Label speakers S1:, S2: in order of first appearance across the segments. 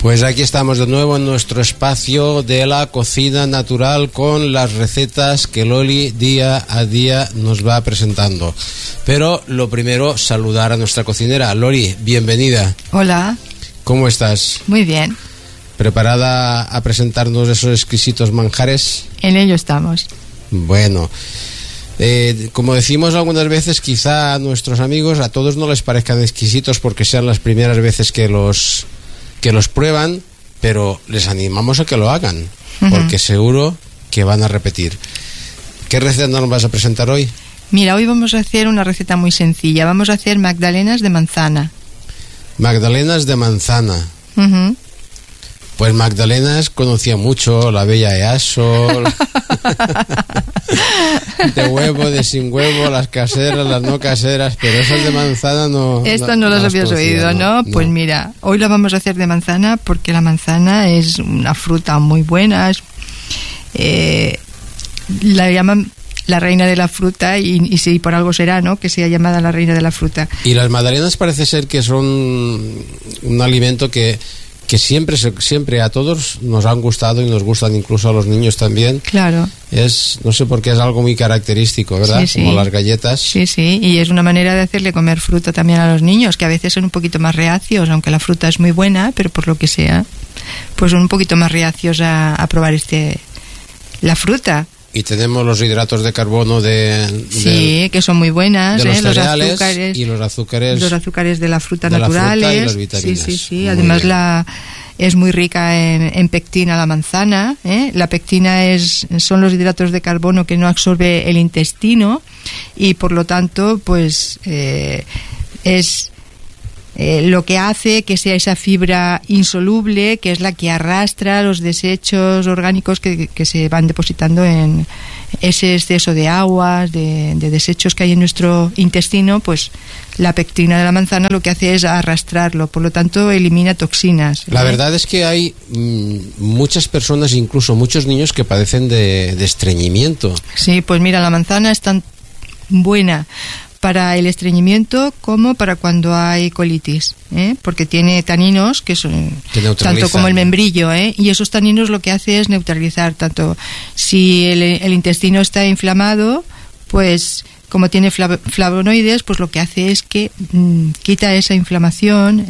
S1: Pues aquí estamos de nuevo en nuestro espacio de la cocina natural con las recetas que Loli día a día nos va presentando. Pero lo primero, saludar a nuestra cocinera. Loli, bienvenida.
S2: Hola.
S1: ¿Cómo estás?
S2: Muy bien.
S1: ¿Preparada a presentarnos esos exquisitos manjares?
S2: En ello estamos.
S1: Bueno, como decimos algunas veces, quizá a nuestros amigos a todos no les parezcan exquisitos porque sean las primeras veces que los prueban, pero les animamos a que lo hagan, porque seguro que van a repetir. ¿Qué receta nos vas a presentar hoy?
S2: Mira, hoy vamos a hacer una receta muy sencilla. Vamos a hacer magdalenas de manzana.
S1: Magdalenas de manzana. Pues magdalenas conocía mucho, la bella Easo, de huevo, de sin huevo, las caseras, las no caseras, pero esas de manzana no.
S2: Estas no las habías oído, ¿no? Pues mira, hoy la vamos a hacer de manzana porque la manzana es una fruta muy buena. La llaman la reina de la fruta y si por algo será, ¿no?, que sea llamada la reina de la fruta.
S1: Y las magdalenas parece ser que son un alimento que siempre a todos nos han gustado y nos gustan incluso a los niños también.
S2: Claro.
S1: No sé por qué es algo muy característico, ¿verdad?
S2: Sí,
S1: como las galletas.
S2: Sí, y es una manera de hacerle comer fruta también a los niños, que a veces son un poquito más reacios, aunque la fruta es muy buena, pero por lo que sea, pues son un poquito más reacios a probar la fruta.
S1: Y tenemos los hidratos de carbono
S2: que son muy buenas,
S1: de los cereales,
S2: los azúcares
S1: y los azúcares
S2: de la fruta
S1: de
S2: naturales,
S1: la fruta y las vitaminas.
S2: Sí. Además es muy rica en pectina la manzana, ¿eh? La pectina son los hidratos de carbono que no absorbe el intestino y por lo tanto pues es lo que hace que sea esa fibra insoluble, que es la que arrastra los desechos orgánicos que se van depositando en ese exceso de aguas, de desechos que hay en nuestro intestino. Pues la pectina de la manzana lo que hace es arrastrarlo, por lo tanto elimina toxinas.
S1: La verdad es que hay muchas personas, incluso muchos niños, que padecen de estreñimiento. Sí,
S2: pues mira, la manzana es tan buena para el estreñimiento como para cuando hay colitis, porque tiene taninos que son tanto como el membrillo, y esos taninos lo que hace es neutralizar tanto si el intestino está inflamado, pues como tiene flavonoides, pues lo que hace es que quita esa inflamación,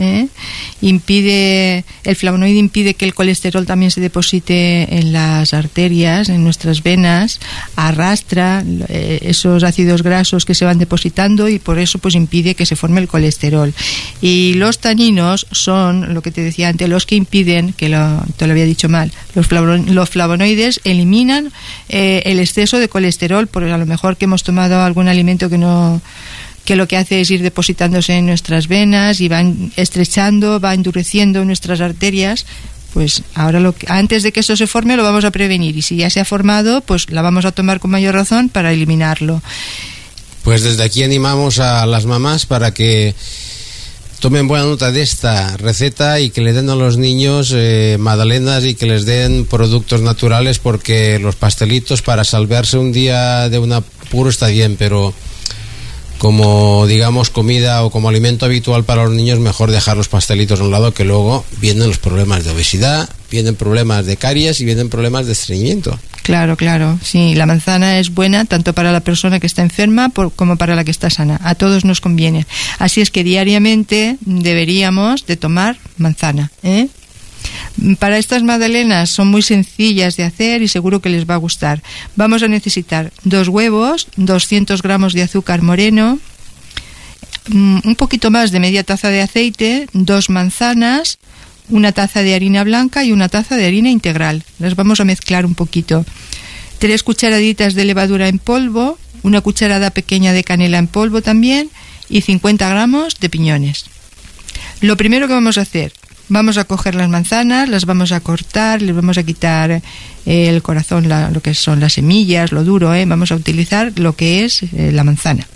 S2: el flavonoide impide que el colesterol también se deposite en las arterias, en nuestras venas, arrastra esos ácidos grasos que se van depositando y por eso pues impide que se forme el colesterol. Y los taninos son, lo que te decía antes, los que impiden, te lo había dicho mal, los flavonoides eliminan el exceso de colesterol, por a lo mejor que hemos tomado algún alimento que lo que hace es ir depositándose en nuestras venas y va estrechando, va endureciendo nuestras arterias. Pues ahora antes de que eso se forme lo vamos a prevenir, y si ya se ha formado pues la vamos a tomar con mayor razón para eliminarlo.
S1: Pues desde aquí animamos a las mamás para que tomen buena nota de esta receta y que le den a los niños magdalenas y que les den productos naturales, porque los pastelitos para salvarse un día de un apuro está bien, pero como digamos comida o como alimento habitual para los niños, mejor dejar los pastelitos a un lado, que luego vienen los problemas de obesidad, vienen problemas de caries y vienen problemas de estreñimiento. Claro,
S2: sí, la manzana es buena tanto para la persona que está enferma como para la que está sana, a todos nos conviene, así es que diariamente deberíamos de tomar manzana, Para estas magdalenas son muy sencillas de hacer y seguro que les va a gustar. Vamos a necesitar 2 huevos, 200 gramos de azúcar moreno, un poquito más de media taza de aceite, 2 manzanas, 1 taza de harina blanca y 1 taza de harina integral. Las vamos a mezclar un poquito. 3 cucharaditas de levadura en polvo, 1 cucharada pequeña de canela en polvo también y 50 gramos de piñones. Lo primero que vamos a hacer: vamos a coger las manzanas, las vamos a cortar, les vamos a quitar el corazón, lo que son las semillas, lo duro, Vamos a utilizar lo que es la manzana.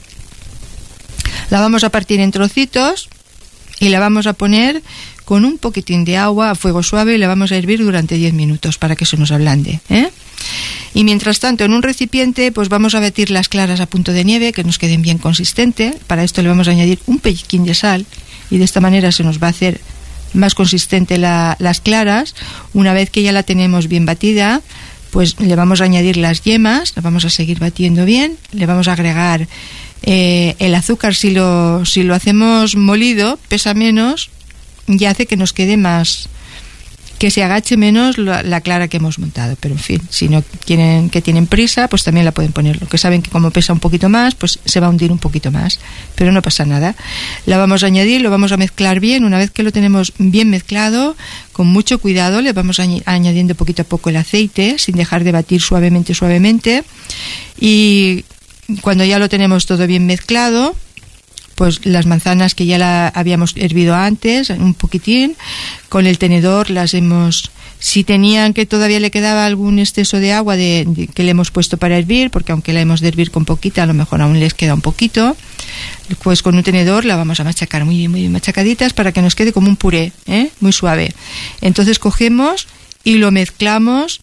S2: La vamos a partir en trocitos y la vamos a poner con un poquitín de agua a fuego suave y la vamos a hervir durante 10 minutos para que se nos ablande, Y mientras tanto, en un recipiente pues vamos a batir las claras a punto de nieve, que nos queden bien consistentes. Para esto le vamos a añadir un pellizquín de sal y de esta manera se nos va a hacer más consistente las claras. Una vez que ya la tenemos bien batida, pues le vamos a añadir las yemas, la vamos a seguir batiendo bien, le vamos a agregar el azúcar. Si lo hacemos molido, pesa menos y hace que nos quede más, que se agache menos la clara que hemos montado. Pero en fin, si no quieren, que tienen prisa, pues también la pueden poner. Lo que saben que como pesa un poquito más, pues se va a hundir un poquito más, pero no pasa nada. La vamos a añadir, lo vamos a mezclar bien. Una vez que lo tenemos bien mezclado, con mucho cuidado le vamos añadiendo poquito a poco el aceite, sin dejar de batir suavemente, y cuando ya lo tenemos todo bien mezclado, pues las manzanas que ya la habíamos hervido antes, un poquitín, con el tenedor las hemos... Si tenían que todavía le quedaba algún exceso de agua que le hemos puesto para hervir, porque aunque la hemos de hervir con poquita, a lo mejor aún les queda un poquito, pues con un tenedor la vamos a machacar muy bien machacaditas para que nos quede como un puré, muy suave. Entonces cogemos y lo mezclamos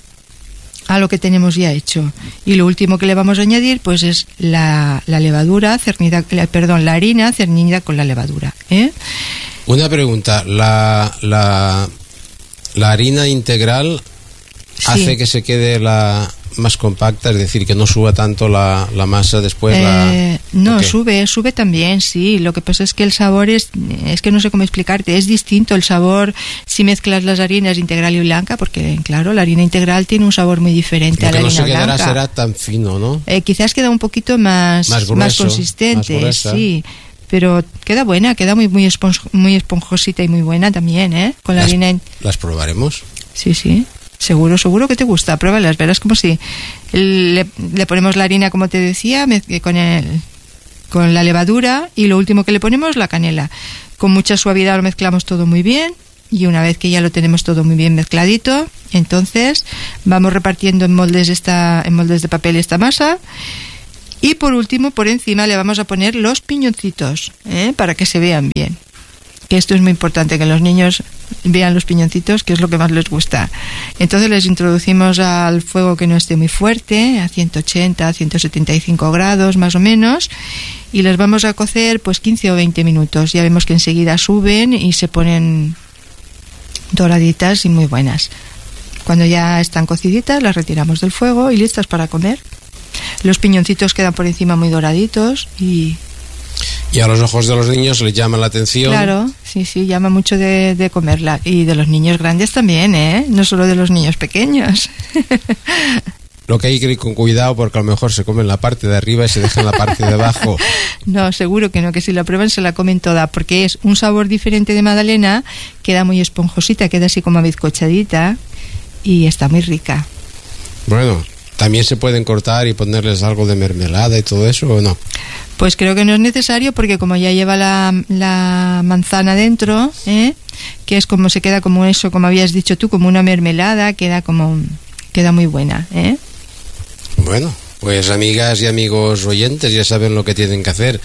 S2: a lo que tenemos ya hecho, y lo último que le vamos a añadir pues es la levadura cernida, la harina cernida con la levadura.
S1: Una pregunta, la harina integral hace que se quede más compacta, es decir, que no suba tanto la masa después.
S2: No, okay. sube también, sí. Lo que pasa es que el sabor es que no sé cómo explicarte, es distinto el sabor si mezclas las harinas integral y blanca, porque claro, la harina integral tiene un sabor muy diferente a la harina blanca. Lo que no se quedará
S1: será tan fino, ¿no?
S2: Quizás queda un poquito más grueso, más consistente, más sí. Pero queda buena, queda muy esponjosita y muy buena también, con la harina.
S1: ¿Las probaremos?
S2: Sí. Seguro que te gusta, pruébalas, verás como si le ponemos la harina, como te decía, con la levadura, y lo último que le ponemos, la canela. Con mucha suavidad lo mezclamos todo muy bien, y una vez que ya lo tenemos todo muy bien mezcladito, entonces vamos repartiendo en moldes de papel esta masa, y por último, por encima le vamos a poner los piñoncitos, para que se vean bien. Que esto es muy importante, que los niños vean los piñoncitos, que es lo que más les gusta. Entonces les introducimos al fuego que no esté muy fuerte, a 180, 175 grados más o menos, y les vamos a cocer pues 15 o 20 minutos. Ya vemos que enseguida suben y se ponen doraditas y muy buenas. Cuando ya están cociditas, las retiramos del fuego y listas para comer. Los piñoncitos quedan por encima muy doraditos y a los ojos de los niños les llama la atención. Claro, sí, llama mucho de comerla. Y de los niños grandes también, no solo de los niños pequeños. Lo que hay que ir con cuidado, porque a lo mejor se comen la parte de arriba y se dejan la parte de abajo. No, seguro que no, que si la prueban se la comen toda, porque es un sabor diferente de magdalena, queda muy esponjosita, queda así como bizcochadita y está muy rica. Bueno, ¿también se pueden cortar y ponerles algo de mermelada y todo eso o no? Pues creo que no es necesario, porque como ya lleva la manzana dentro, que es como se queda como eso, como habías dicho tú, como una mermelada, queda muy buena. Bueno, pues amigas y amigos oyentes ya saben lo que tienen que hacer.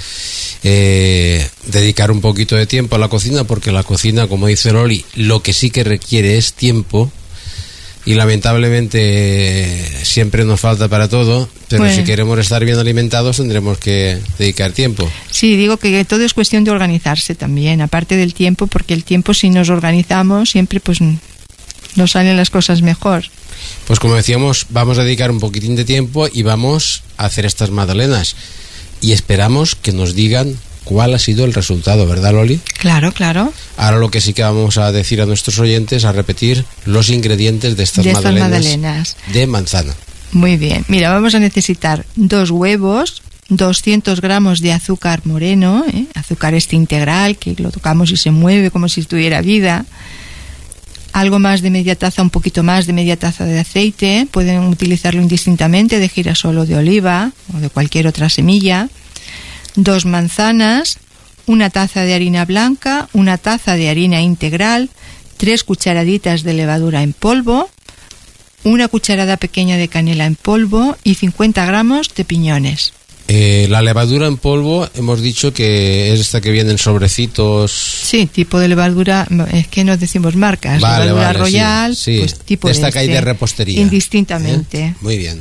S2: Dedicar un poquito de tiempo a la cocina, porque la cocina, como dice Loli, lo que sí que requiere es tiempo. Y lamentablemente siempre nos falta para todo, pero si queremos estar bien alimentados tendremos que dedicar tiempo. Sí, digo que todo es cuestión de organizarse también, aparte del tiempo, porque el tiempo, si nos organizamos, siempre pues nos salen las cosas mejor. Pues como decíamos, vamos a dedicar un poquitín de tiempo y vamos a hacer estas magdalenas. Y esperamos que nos digan cuál ha sido el resultado, ¿verdad, Loli? Claro. Ahora lo que sí que vamos a decir a nuestros oyentes, a repetir los ingredientes de estas magdalenas de manzana. Muy bien, mira, vamos a necesitar 2 huevos, 200 gramos de azúcar moreno, azúcar integral, que lo tocamos y se mueve como si tuviera vida, algo más de media taza, un poquito más de media taza de aceite, pueden utilizarlo indistintamente, de girasol o de oliva o de cualquier otra semilla, 2 manzanas, 1 taza de harina blanca, 1 taza de harina integral, 3 cucharaditas de levadura en polvo, 1 cucharada pequeña de canela en polvo y 50 gramos de piñones. La levadura en polvo hemos dicho que es esta que viene en sobrecitos. Sí, tipo de levadura, es que no decimos marcas, levadura Royal, sí. Pues tipo de esta que hay de repostería. Indistintamente. Muy bien.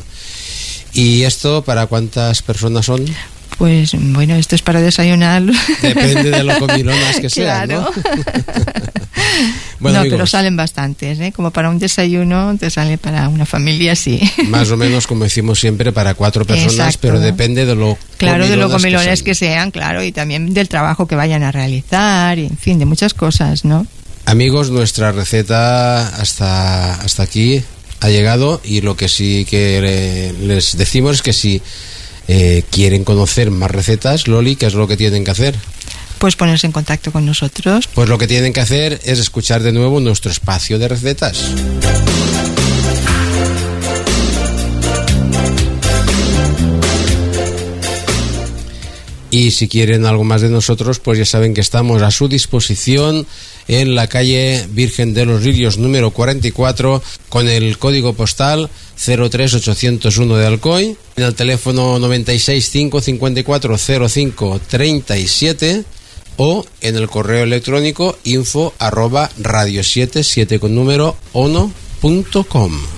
S2: ¿Y esto para cuántas personas son? Pues bueno, esto es para desayunar. Depende de lo comilonas que sean, claro. ¿No?
S1: Bueno,
S2: no,
S1: amigos,
S2: pero salen bastantes, ¿eh? Como para un desayuno te sale para una familia, sí.
S1: Más o menos, como decimos siempre, para 4 personas,
S2: Exacto.
S1: pero depende de lo
S2: Claro, de lo
S1: comilonas
S2: comilones que sean, claro, y también del trabajo que vayan a realizar, y en fin, de muchas cosas, ¿no?
S1: Amigos, nuestra receta hasta aquí ha llegado, y lo que sí que les decimos es que si quieren conocer más recetas, Loli, ¿qué es lo que tienen que hacer?
S2: Pues ponerse en contacto con nosotros.
S1: Pues lo que tienen que hacer es escuchar de nuevo nuestro espacio de recetas. Y si quieren algo más de nosotros, pues ya saben que estamos a su disposición en la calle Virgen de los Lirios número 44, con el código postal 03801 de Alcoy, en el teléfono 96 554 05 37, o en el correo electrónico info@radio77 con número ono.com.